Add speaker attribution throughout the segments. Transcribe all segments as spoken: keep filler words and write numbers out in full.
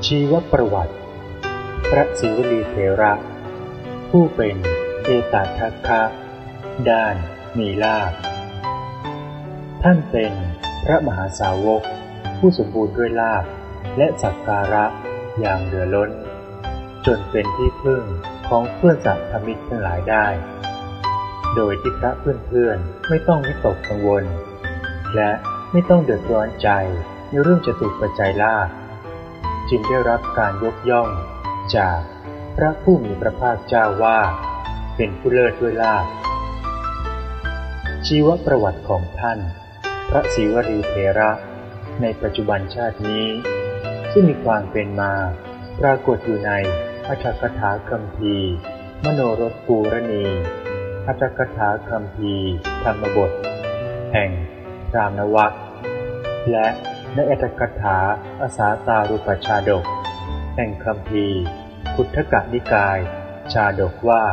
Speaker 1: ชีวประวัติพระศิวลีเถระผู้เป็นเอตทัคคะด้านมีลาภท่านเป็นพระมหาสาวกผู้สมบูรณ์ด้วยลาภและสักการะอย่างเหลือล้นจนเป็นที่พึ่งของเพื่อนสัตธมิตรทั้งหลายได้โดยที่พระเพื่อนๆไม่ต้องวิตกกังวลและไม่ต้องเดือดร้อนใจในเรื่องจตุปัจจัยลาภจึงได้รับการยกย่องจากพระผู้มีพระภาคเจ้าว่าเป็นผู้เลิศด้วยลาภชีวประวัติของท่านพระศิวลีเถระในปัจจุบันชาตินี้ซึ่งมีความเป็นมาปรากฏอยู่ในอรรถกถาคัมภีร์มโนรสปูรณีอรรถกถาคัมภีร์ธรรมบทแห่งรามนวรรคและในอรรถกถาอาสาตารูปชาดกแห่งคัมภีร์คุถกนิกายชาดกว่า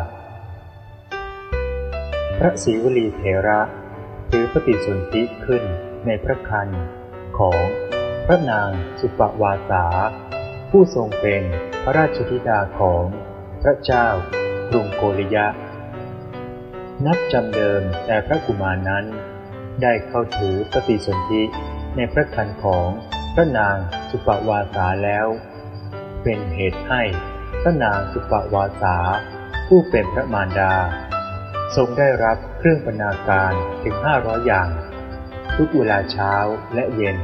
Speaker 1: พระศิวลีเถระถือปฏิสนธิขึ้นในพระครรภ์ของพระนางสุปวาสาผู้ทรงเป็นพระราชธิดาของพระเจ้ากรุงโกริยะนับจำเดิมแต่พระกุมารนั้นได้เข้าถือปฏิสนธิในพระครรภ์ของพระนางสุปวาสาแล้วเป็นเหตุให้พระนางสุปวาสาผู้เป็นพระมารดาทรงได้รับเครื่องบรรณาการถึงห้าร้อยอย่างทุกเวลาเช้าและเย็น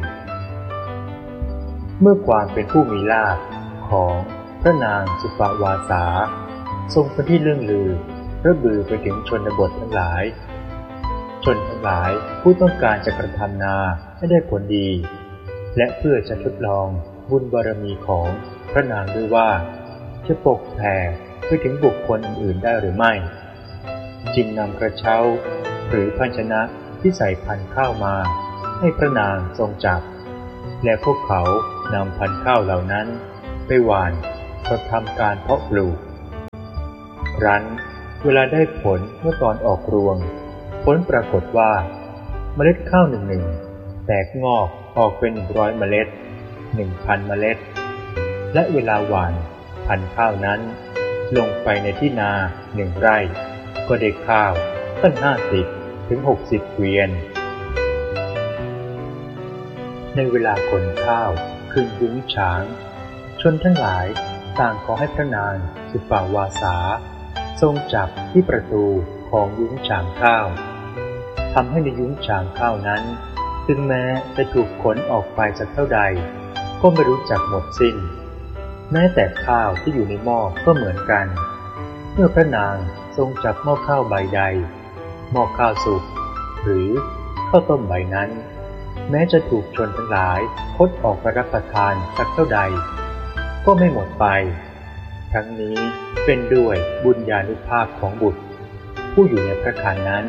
Speaker 1: เมื่อความเป็นผู้มีลาภของพระนางสุปวาสาทรงเป็นที่เรื่องลือระบือไปถึงชนบททั้งหลายชนทั้งหลายผู้ต้องการจะกระทำนาให้ได้ผลดีและเพื่อจะทดลองบุญบารมีของพระนางด้วยว่าจะปกแผ่ไปถึงบุคคลอื่นๆได้หรือไม่จึงนำกระเช้าหรือภาชนะที่ใส่พันธุ์ข้าวมาให้พระนางทรงจับและพวกเขานำพันธุ์ข้าวเหล่านั้นไปหว่านกระทำการเพาะปลูกรั้นเวลาได้ผลเมื่อตอนออกรวงผลปรากฏว่าเมล็ดข้าวหนึ่งหนึ่งแตกงอกออกเป็นหนึ่งร้อยเมล็ดหนึ่งพันเมล็ดและเวลาหว่านพันธุ์ข้าวนั้นลงไปในที่นาหนึ่งไร่ก็ได้ข้าวตั้งห้าสิบถึงหกสิบเกวียนในเวลาขนข้าวขึ้นยุ้งฉางชนทั้งหลายต่างขอให้พระนางสุปวาสาทรงจับที่ประตูของยุ้งฉางข้าวทำให้ในยุ้งฉางข้าวนั้นถึงแม้จะถูกขนออกไปสักเท่าใดก็ไม่รู้จักหมดสิ้นแม้แต่ข้าวที่อยู่ในหม้อก็เหมือนกันเมื่อพระนางทรงจับหม้อข้าวใบใดหม้อข้าวสุกหรือข้าวต้มใบนั้นแม้จะถูกชนทั้งหลายคดออกไปรับประทานสักเท่าใดก็ไม่หมดไปทั้งนี้เป็นด้วยบุญญานุภาพของบุตรผู้อยู่ในพระครรภ์นั้น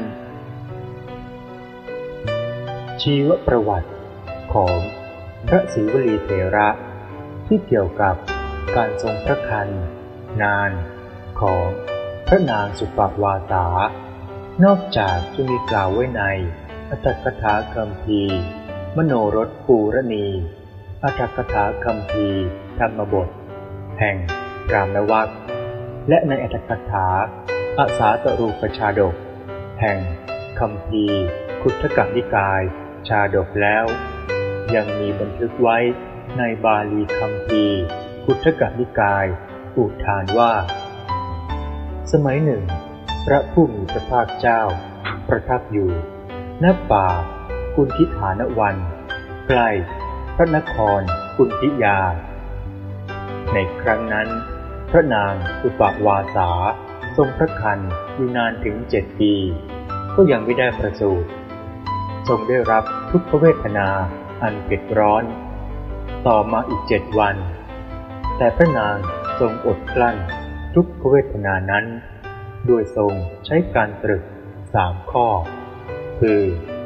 Speaker 1: ชีวประวัติของพระศิวลีเถระที่เกี่ยวกับการทรงพระครรภ์นานของพระนางสุปวาสานอกจากจะมีกล่าวไว้ในอรรถกถาคัมภีร์มโนรสปูรณีอรรถกถาคัมภีร์ธรรมบทแห่งรามนวรรคและในอรรถกถาอาสาตรูปชาดกแห่งคัมภีร์คุถกนิกายชาดกแล้วยังมีบันทึกไว้ในบาลีคัมภีร์คุถกนิกายอุทานว่าสมัยหนึ่งพระผู้มีพระภาคเจ้าประทับอยู่ณป่ากุนทิฐานวันใกล้พระนครกุนทิยาในครั้งนั้นพระนางสุปวาสาทรงพระครรภ์อยู่นานถึงเจ็ดปีก็ยังไม่ได้ประสูติทรงได้รับทุกขเวทนาอันเผ็ดร้อนต่อมาอีกเจ็ดวันแต่พระนางทรงอดกลั้นทุกขเวทนานั้นโดยทรงใช้การตรึกสามข้อคือ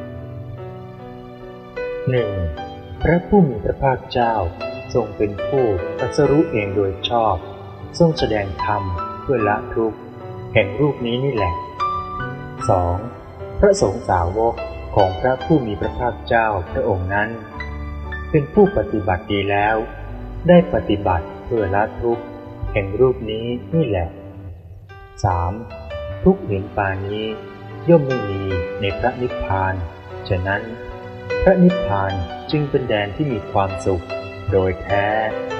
Speaker 1: หนึ่งพระผู้มีพระภาคเจ้าทรงเป็นผู้ตรัสรู้เองโดยชอบทรงแสดงธรรมเพื่อละทุกข์แห่งรูปนี้นี่แหละ สอง. พระสงฆ์สาวกของพระผู้มีพระภาคเจ้าพระองค์นั้นเป็นผู้ปฏิบัติดีแล้วได้ปฏิบัติเพื่อละทุกข์แห่งรูปนี้นี่แหละ สาม ทุกข์เห็นปานนี้ย่อมไม่มีในพระนิพพานฉะนั้นพระนิพพานจึงเป็นแดนที่มีความสุขโดยแท้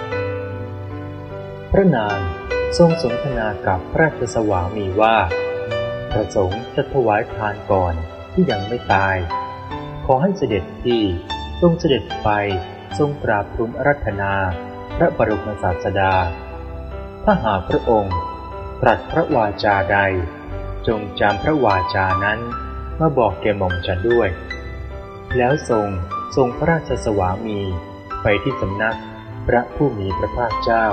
Speaker 1: พระนางทรงสนทนากับพระราชสวามีว่าประสงค์จะถวายทานก่อนที่ยังไม่ตายขอให้เสด็จที่ทรงเสด็จไปทรงกราบทูลอาราธนาพระบรมศาสดาถ้าหากพระองค์ตรัสพระวาจาใดจงจำพระวาจานั้นมาบอกแก่หม่อมฉันด้วยแล้วทรงทรงพระราชสวามีไปที่สำนักพระผู้มีพระภาคเจ้า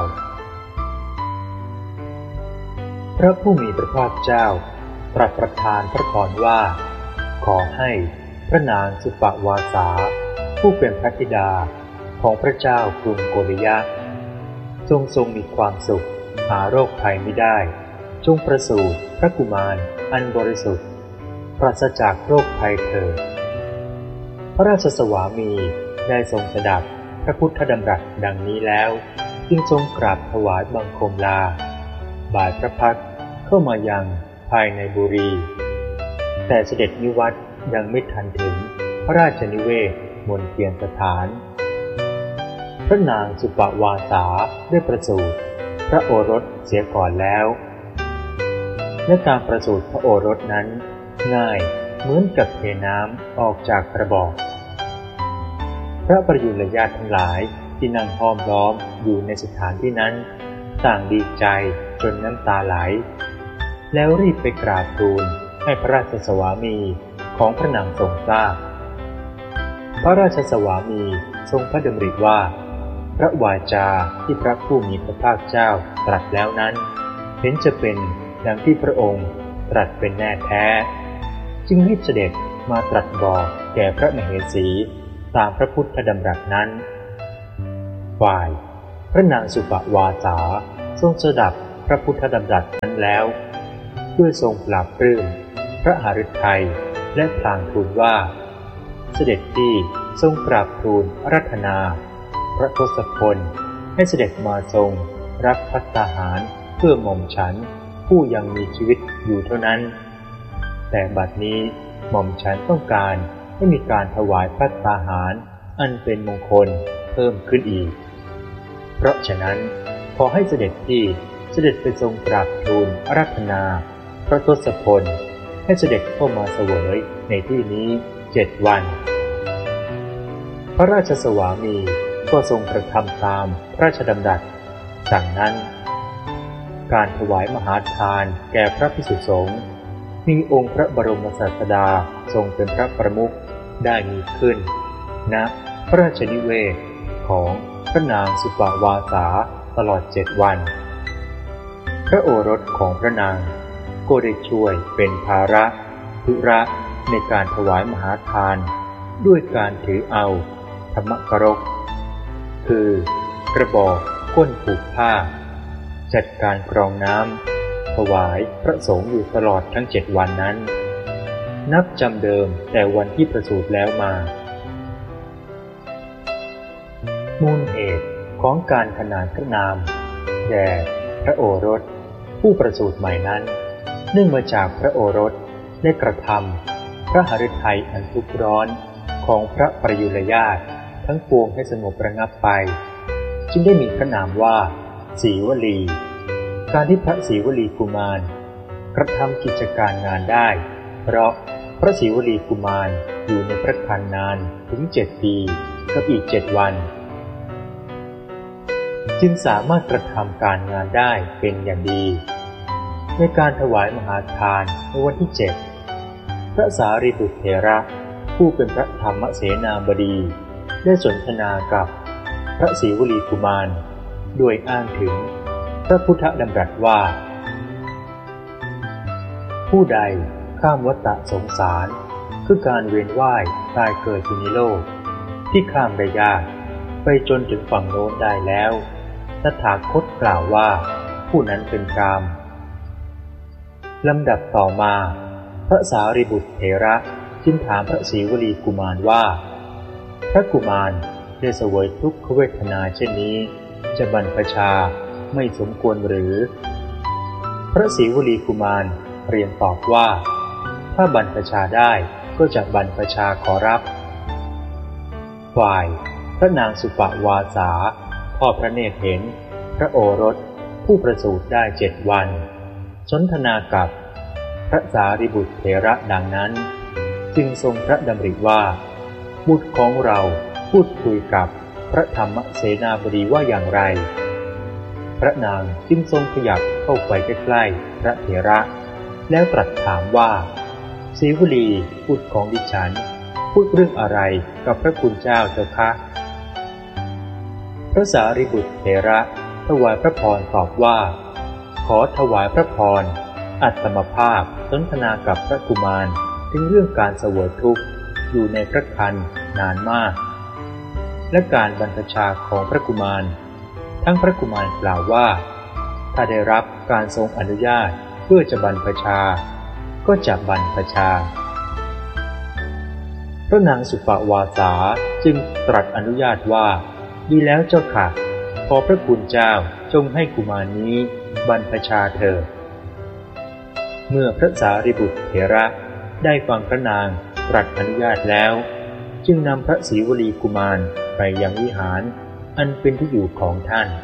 Speaker 1: พระผู้มีพระภาคเจ้าตรัสประทานพระพรว่าขอให้พระนางสุปวาสาผู้เป็นพระธิดาของพระเจ้ากรุงโกริยะจงทรงมีความสุขหาโรคภัยไม่ได้จงประสูติพระกุมารอันบริสุทธิ์ปราศจากโรคภัยเถิดพระราชสวามีได้ทรงสดับพระพุทธดำรัสดังนี้แล้วจึงทรงกราบถวายบังคมลาบ่ายพระพักตร์เข้ามายังภายในบุรีแต่เสด็จนิวัตรยังไม่ทันถึงพระราชนิเวศมณเทียนสถานพระนางสุปวาสาได้ประสูติพระโอรสเสียก่อนแล้วและการประสูติพระโอรสนั้นง่ายเหมือนกับเทน้ำออกจากกระบอกพระประยุรญาติทั้งหลายที่นั่งห้อมล้อมอยู่ในสถานที่นั้นต่างดีใจจนน้ำตาไหลแล้วรีบไปกราบทูลให้พระราชสวามีของพระนางทรงทราบพระราชสวามีทรงพระดำริว่าพระวาจาที่พระผู้มีพระภาคเจ้าตรัสแล้วนั้นเห็นจะเป็นดังที่พระองค์ตรัสเป็นแน่แท้จึงรีบเสด็จมาตรัสบอกแก่พระมเหสีตามพระพุทธดำรัสนั้นฝ่ายพระนางสุปวาสาทรงสดับพระพุทธดำรัสนั้นแล้วด้วยทรงปราบปลื้มพระหฤทัยและพลางทูลว่าเสด็จที่ทรงกราบทูลอาราธนาพระทศพลให้เสด็จมาทรงรับภัตตาหารเพื่อหม่อมฉันผู้ยังมีชีวิตอยู่เท่านั้นแต่บัดนี้หม่อมฉันต้องการให้มีการถวายภัตตาหารอันเป็นมงคลเพิ่มขึ้นอีกเพราะฉะนั้นขอให้เสด็จที่เสด็จไปทรงกราบทูลอาราธนาพระทศพลให้เสด็จเข้ามาเสวยในที่นี้เจ็ดวันพระราชสวามีก็ทรงกระทำตามพระราชดำรัสดังนั้นการถวายมหาทานแก่พระภิกษุสงฆ์มีองค์พระบรมศาสดาทรงเป็นพระประมุขได้มีขึ้นณพระราชนิเวศของพระนางสุปวาสาตลอดเจ็ดวันพระโอรสของพระนางก็ได้ช่วยเป็นภาระธุระในการถวายมหาทานด้วยการถือเอาธรรมกรกคือกระบอกก้นผูกผ้าจัดการกรองน้ำถวายพระสงฆ์อยู่ตลอดทั้งเจ็ดวันนั้นนับจำเดิมแต่วันที่ประสูติแล้วมามูลเหตุของการขนานพระนามแด่พระโอรสผู้ประสูติใหม่นั้นเนื่องมาจากพระโอรสได้กระทำพระหฤทัยอันทุกข์ร้อนของพระประยุรญาติทั้งปวงให้สงบระงับไปจึงได้มีพระนามว่าศรีวลีการที่พระศรีวลีกุมารกระทำกิจการงานได้เพราะพระศรีวลีกุมารอยู่ในพระครรภ์นานถึงเจ็ดปีกับอีกเจ็ดวันจึงสามารถกระทำการงานได้เป็นอย่างดีในการถวายมหาทานในวันที่เจ็ดพระสารีบุตรเถระผู้เป็นพระธรรมเสนาบดีได้สนทนากับพระศรีวลีกุมารโดยอ้างถึงพระพุทธดำรัสว่าผู้ใดข้ามวัฏสงสารคือการเวียนว่ายตายเกิดอยู่ในโลกที่ข้ามได้ยากไปจนถึงฝั่งโน้นได้แล้วตถาคตกล่าวว่าผู้นั้นเป็นกามลำดับต่อมาพระสารีบุตรเถระจึงถามพระศรีวลีกุมารว่าพระกุมารได้เสวยทุกขเวทนาเช่นนี้จะบรรพชาไม่สมควรหรือพระศรีวลีกุมารเรียนตอบว่าถ้าบรรพชาได้ก็จะบรรพชาขอรับฝ่ายพระนางสุปวาสาทอดพระเนตรเห็นพระโอรสผู้ประสูติได้เจ็ดวันสนทนากับพระสารีบุตรเถระดังนั้นจึงทรงพระดำริว่าบุตรของเราพูดคุยกับพระธรรมเสนาบดีว่าอย่างไรพระนางจึงทรงขยับเข้าไปใกล้ๆพระเถระแล้วตรัสถามว่าศรีวลีบุตรของดิฉันพูดเรื่องอะไรกับพระคุณเจ้าเจ้าคะพระสารีบุตรเถระถวายพระพรตอบว่าขอถวายพระพรอัตมภาพสนทนากับพระกุมารถึงเรื่องการเสวยทุกข์อยู่ในพระครรภ์นานมากและการบรรพชาของพระกุมารทั้งพระกุมารกล่าวว่าถ้าได้รับการทรงอนุญาตเพื่อจะบรรพชาก็จะบรรพชาพระนางสุปวาสาจึงตรัสอนุญาตว่าดีแล้วเจ้าค่ะขอพระคุณเจ้าจงให้กุมารนี้บรรพชาเถิดเมื่อพระสารีบุตรเถระได้ฟังพระนางตรัสอนุญาตแล้วจึงนำพระศรีวลีกุมารไปยังวิหารอันเป็นที่อยู่ของท่าน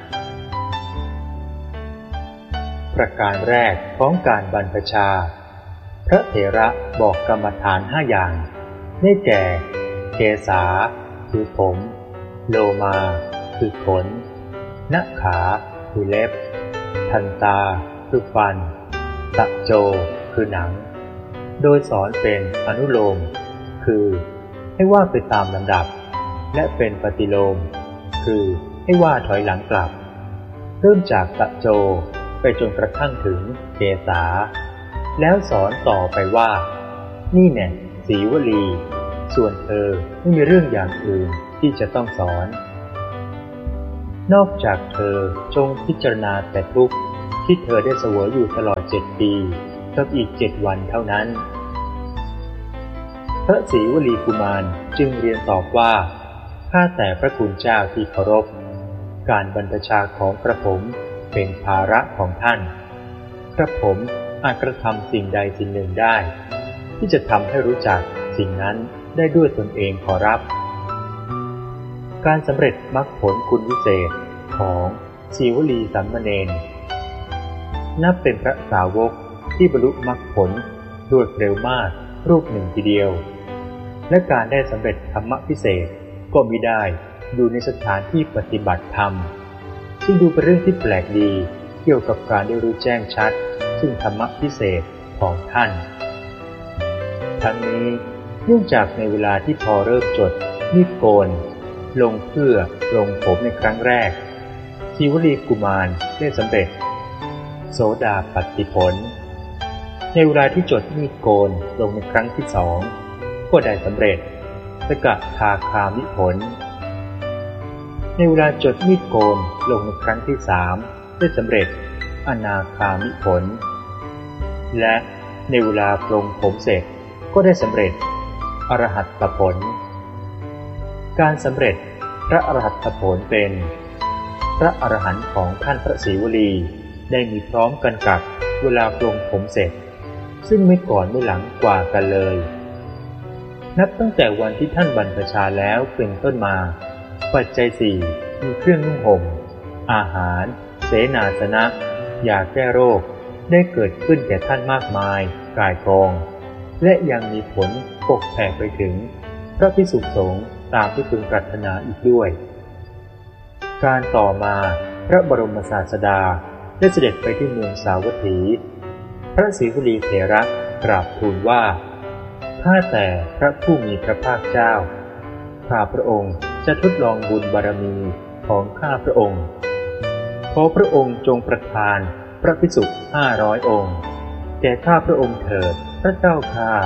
Speaker 1: ประการแรกของการบรรพชาพระเถระบอกกรรมฐานห้าอย่างได้แก่เกศาคือผมโลมาคือขนนขาคือเล็บทันตาคือฟันตะโจคือหนังโดยสอนเป็นอนุโลมคือให้ว่าไปตามลำดับและเป็นปฏิโลมคือให้ว่าถอยหลังกลับเริ่มจากตะโจไปจนกระทั่งถึงเกศาแล้วสอนต่อไปว่านี่แน่ศรีวลีส่วนเธอไม่มีเรื่องอย่างอื่นที่จะต้องสอนนอกจากเธอจงพิจารณาแต่ทุกข์ที่เธอได้เสวยอยู่ตลอดเจ็ดปีกับอีกเจ็ดวันเท่านั้นพระศรีวลีกุมารจึงเรียนตอบว่าข้าแต่พระคุณเจ้าที่เคารพการบรรพชาของกระผมเป็นภาระของท่านกระผมอาจกระทำสิ่งใดสิ่งหนึ่งได้ที่จะทำให้รู้จักสิ่งนั้นได้ด้วยตนเองขอรับการสำเร็จมรรคผลคุณวิเศษของศรีวลีสามเณรนับเป็นพระสาวกที่บรรลุมรรคผลรวดเร็วมากรูปหนึ่งทีเดียวและการได้สำเร็จธรรมพิเศษก็มิได้อยู่ในสถานที่ปฏิบัติธรรมซึ่งดูเป็นเรื่องที่แปลกดีเกี่ยวกับการได้รู้แจ้งชัดซึ่งธรรมพิเศษของท่านทั้งนี้เนื่องจากในเวลาที่พอเริ่มจดมีดโกนลงเพื่อลงผมในครั้งแรกศรีวลีกุมารได้สำเร็จโสดาปัตติผลในเวลาที่จดมีดโกนลงในครั้งที่สองก็ได้สำเร็จสกทาคามิผลในเวลาจดมีดโกนลงในครั้งที่สามได้สำเร็จอนาคามิผลและในเวลาปลงผมเสร็จก็ได้สำเร็จอรหัตตผลการสำเร็จพระอรหัตตผลเป็นพระอรหันต์ของท่านพระศรีวลีได้มีพร้อมกันกับเวลาปลงผมเสร็จซึ่งไม่ก่อนไม่หลังกว่ากันเลยนับตั้งแต่วันที่ท่านบรรพชาแล้วเป็นต้นมาปัจจัยสี่มีเครื่องนุ่งห่มอาหารเสนาสนะยาแก้โรคได้เกิดขึ้นแก่ท่านมากมายกายกองและยังมีผลปกแผ่ไปถึงพระภิกษุสงฆ์ตามที่พึงปรารถนาอีกด้วยการต่อมาพระบรมศาสดาได้เสด็จไปที่เมืองสาวัตถีพระศรีวลีเถระกราบทูลว่าข้าแต่พระผู้มีพระภาคเจ้าข้าพระองค์จะทดลองบุญบารมีของข้าพระองค์ขอพระองค์จงประทานพระภิกษุห้าร้อยองค์แก่ข้าพระองค์เถิดพระเจ้าข้า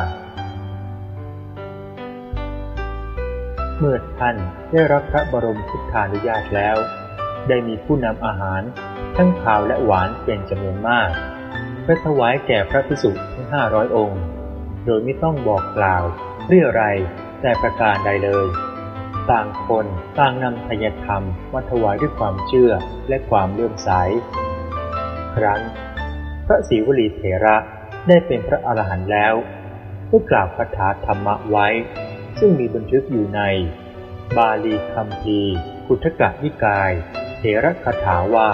Speaker 1: เมื่อท่านได้รับพระบรมพุทธานุญาตแล้วได้มีผู้นำอาหารทั้งคาวและหวานเป็นจำนวนมากเพื่อถวายแก่พระภิกษุทั้งห้าร้อยองค์โดยไม่ต้องบอกกล่าวเรี่ยไรแต่ประการใดเลยต่างคนต่างนำไทยธรรมมาถวายด้วยความเชื่อและความเลื่อมใสครั้นพระศรีวลีเถระได้เป็นพระอรหันต์แล้วได้กล่าวคาถาธรรมะไว้ซึ่งมีบันทึกอยู่ในบาลีคัมภีร์คุทกนิกายเถรคาถาว่า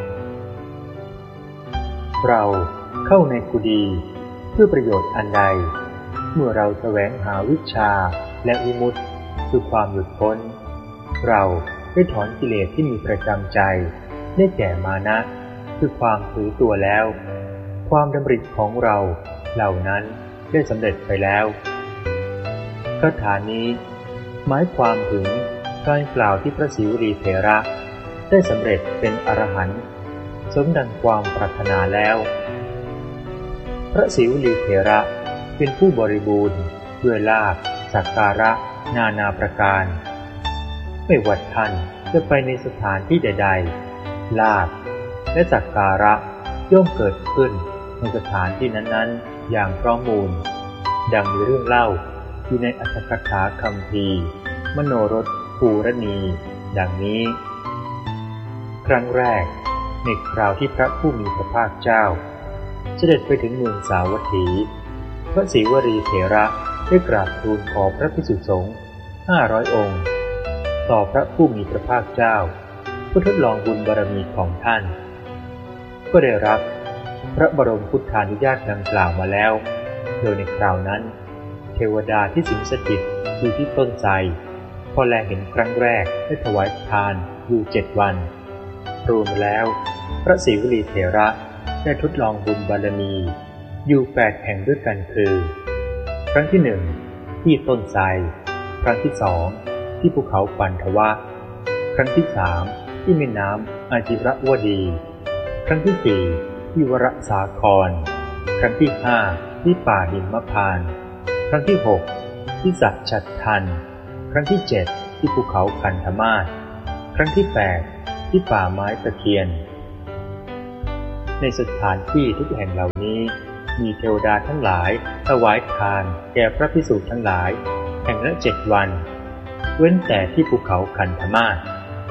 Speaker 1: เราเข้าในกุฏีเพื่อประโยชน์อันใดเมื่อเราแสวงหาวิชาและวิมุตติคือความหลุดพ้นเราได้ถอนกิเลสที่มีประจำใจได้แก่มานะคือความถือตัวแล้วความดำริของเราเหล่านั้นได้สำเร็จไปแล้วคาถานี้หมายความถึงการกล่าวที่พระศรีวลีเถระได้สำเร็จเป็นอรหันต์สมดังความปรารถนาแล้วพระศรีวลีเถระเป็นผู้บริบูรณ์ด้วยลาภสักการะนานาประการไม่ว่าท่านจะไปในสถานที่ใดๆลาภและสักการะย่อมเกิดขึ้นในสถานที่นั้นๆอย่างพร้อมมูลดังมีเรื่องเล่าอยู่ในอัตถกถาคัมภีร์มโนรสภูรณีดังนี้ครั้งแรกในคราวที่พระผู้มีพระภาคเจ้าเสด็จไปถึงเมืองสาวัตถีพระศรีวลีเถระได้กราบทูลขอพระภิกษุสงฆ์ห้าร้อยองค์ต่อพระผู้มีพระภาคเจ้าเพื่อทดลองบุญบารมีของท่านก็ได้รับพระบรมพุทธานุญาตดังกล่าวมาแล้วโดยในคราวนั้นเทวดาที่สิงสถิตอยู่ที่ต้นไทรพอแลเห็นครั้งแรกได้ถวายทานอยู่เจ็ดวันรวมแล้วพระศรีวลีเถระได้ทดลองบุญบารมีอยู่แปดแห่งด้วยกันคือครั้งที่หนึ่งที่ต้นไทรครั้งที่สองที่ภูเขาปันทวะครั้งที่สามที่แม่น้ำอาจิรวดีครั้งที่สี่ที่วรสาครครั้งที่ห้าที่ป่าหิมพานต์ครั้งที่หกที่สัจฉัตรทันครั้งที่เจ็ดที่ภูเขาคันธมาศครั้งที่แปดที่ป่าไม้ตะเคียนในสถานที่ทุกแห่งเหล่านี้มีเทวดาทั้งหลายถวายทานแก่พระภิกษุทั้งหลายแห่งละเจ็ดวันเว้นแต่ที่ภูเขาคันธมาศ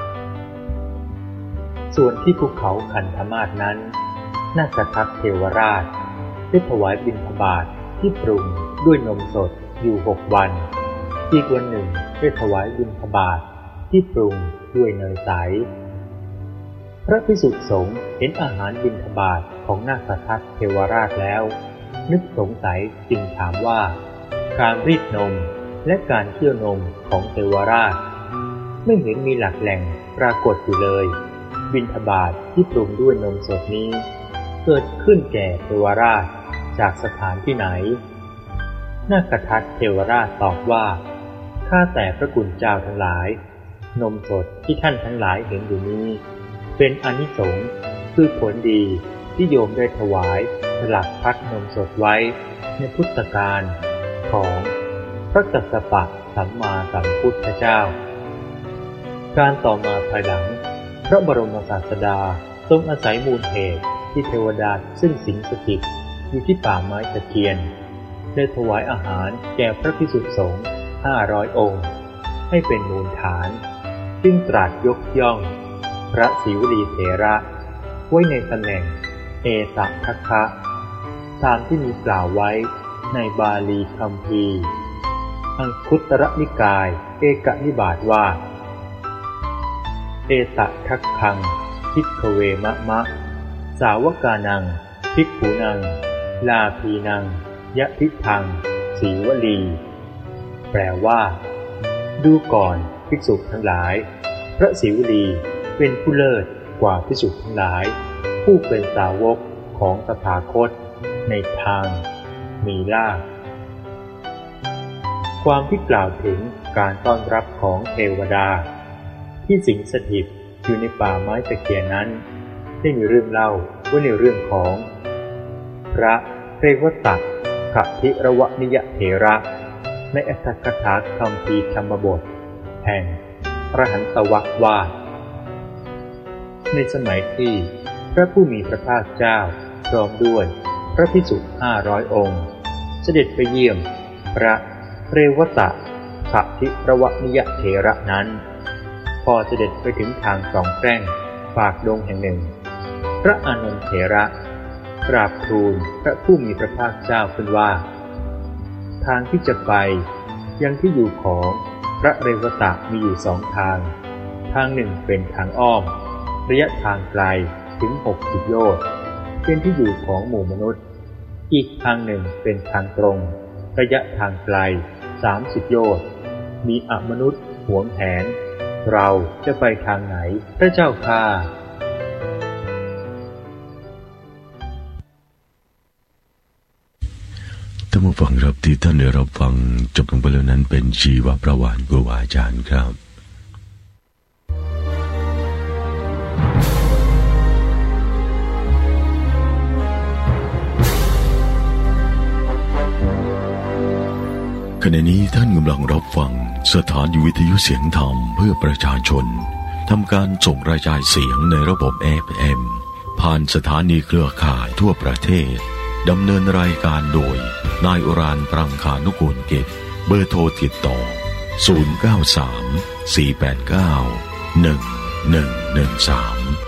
Speaker 1: ส่วนที่ภูเขาคันธมาศนั้นนาคทัตเทวราชได้ถวายบิณฑบาตที่ปรุงด้วยนมสดอยู่หกวันอีกวันหนึ่งได้ถวายบิณฑบาตที่ปรุงด้วยเนยใสพระภิกษุสงฆ์เห็นอาหารบิณฑบาตของนาคทัตเทวราชแล้วนึกสงสัยจึงถามว่าการรีดนมและการเคี่ยวนมของเทวราชไม่เห็นมีหลักแหล่งปรากฏอยู่เลยบิณฑบาตที่ปรุงด้วยนมสดนี้เกิดขึ้นแก่เทวราชจากสถานที่ไหนนาคทัตเทวราชตอบว่าข้าแต่พระคุณเจ้าทั้งหลายนมสดที่ท่านทั้งหลายเห็นอยู่นี้เป็นอานิสงส์คือผลดีที่โยมได้ถวายสลักพัดนมสดไว้ในพุทธกาลของพระกัสสปะสัมมาสัมพุทธเจ้าการต่อมาภายหลังพระบรมศาสดาทรงอาศัยมูลเหตุที่เทวดาซึ่งสิงสถิตอยู่ที่ป่าไม้ตะเคียนได้ถวายอาหารแก่พระภิกษุสงฆ์ห้าร้อยองค์ให้เป็นมูลฐานจึงตรัสยกย่องพระศรีวลีเถระไว้ในตำแหน่งเอตทัคคะตามที่มีกล่าวไว้ในบาลีคัมภีร์อังคุตรนิกายเอกนิบาตว่าเอตทัคคังภิกขเวมะมะสาวกานังภิกขุนังลาภีนังยะทิทังศรีวลีแปลว่าดูก่อนภิกษุทั้งหลายพระศรีวลีเป็นผู้เลิศกว่าภิกษุทั้งหลายผู้เป็นสาวกของตถาคตในทางมีลาภความที่กล่าวถึงการต้อนรับของเทวดาที่สิงสถิตอยู่ในป่าไม้ตะเคียนนั้นได้มีเรื่องเล่าว่าในเรื่องของพระเรวตะขภิรวนิยเถระในอัตถกถาคัมภีร์ธรรมบทแห่งพระหันตวรรคว่าในสมัยที่พระผู้มีพระภาคเจ้าพร้อมด้วยพระภิกษุห้าร้อยองค์เสด็จไปเยี่ยมพระเรวตะขพระทิประวนิยเถระนั้นพอเสด็จไปถึงทางสองแพร่งฝากดงแห่งหนึ่งพระอานนท์เถระกราบทูลพระผู้มีพระภาคเจ้าขึ้นว่าทางที่จะไปยังที่อยู่ของพระเรวตะมีอยู่สองทางทางหนึ่งเป็นทางอ้อมระยะทางไกลถึงหกสิบโยชน์เป็นที่อยู่ของหมู่มนุษย์อีกทางหนึ่งเป็นทางตรงระยะทางไกลสามสิบโยชน์มีอมนุษย์หวงแหนเราจะไปทางไหนพระเจ้าข้า
Speaker 2: ท่านผู้ฟังครับที่ท่านได้รับฟังจบลงไปแล้วนั้นเป็นชีวประวัติครูบาอาจารย์ครับขณะนี้ท่านกำลังรับฟังสถานีวิทยุเสียงธรรมเพื่อประชาชนทำการส่งกระจายเสียงในระบบ เอฟ เอ็ม ผ่านสถานีเครือข่ายทั่วประเทศดำเนินรายการโดยนายอุรานต์ ปรังคานุกูลกิจเบอร์โทรติดต่อศูนย์ เก้า สาม สี่ แปด เก้า หนึ่ง หนึ่ง หนึ่ง สาม